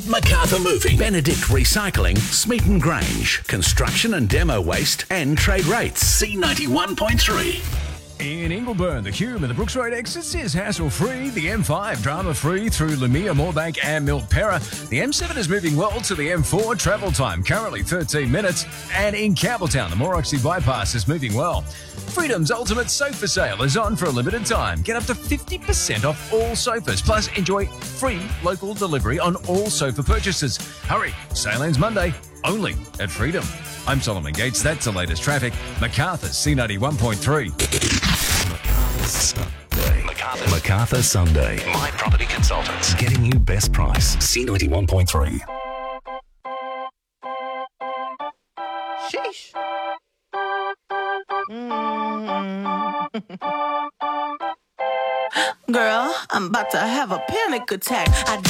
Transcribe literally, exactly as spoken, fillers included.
MacArthur Moving, Benedict Recycling, Smeaton Grange, Construction and Demo Waste, and Trade Rates. C ninety-one point three. In Ingleburn, the Hume and the Brooks Road exits is hassle-free. The M five drama-free through Lamia, Moorebank and Milpera. The M seven is moving well to the M four. Travel time currently thirteen minutes. And in Campbelltown, the Moroxy bypass is moving well. Freedom's Ultimate Sofa Sale is on for a limited time. Get up to fifty percent off all sofas. Plus, enjoy free local delivery on all sofa purchases. Hurry, sale ends Monday, only at Freedom. I'm Solomon Gates. That's the latest traffic. MacArthur, C ninety-one point three. MacArthur Sunday. MacArthur, MacArthur Sunday. My Property Consultants. Getting you best price. C ninety-one point three. Sheesh. Mm. Girl, I'm about to have a panic attack. I